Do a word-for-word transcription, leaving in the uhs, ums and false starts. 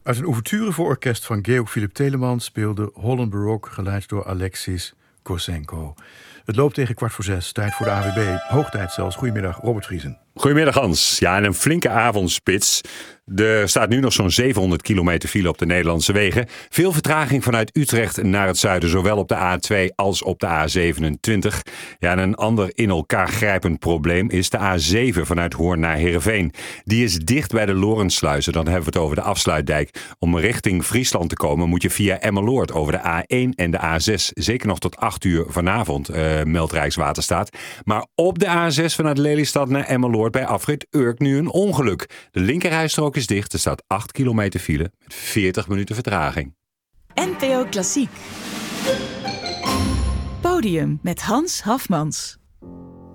Uit een ouverture voor orkest van Georg Philipp Telemann speelde Holland Baroque, geleid door Alexis Kosenko. Het loopt tegen kwart voor zes, tijd voor de A W B. Hoogtijd zelfs. Goedemiddag, Robert Vriesen. Goedemiddag Hans. Ja, en een flinke avondspits. Er staat nu nog zo'n zevenhonderd kilometer file op de Nederlandse wegen. Veel vertraging vanuit Utrecht naar het zuiden, zowel op de A twee als op de A zevenentwintig. Ja, en een ander in elkaar grijpend probleem is de A zeven vanuit Hoorn naar Heerenveen. Die is dicht bij de Lorentsluizen. Dan hebben we het over de afsluitdijk. Om richting Friesland te komen moet je via Emmeloord over de A één en de A zes. Zeker nog tot acht uur vanavond, uh, meldt Rijkswaterstaat. Maar op de A zes vanuit Lelystad naar Emmeloord bij afrit Urk nu een ongeluk. De linkerrijstrook is dicht. Er staat acht kilometer file met veertig minuten vertraging. N P O Klassiek. Podium met Hans Hafmans.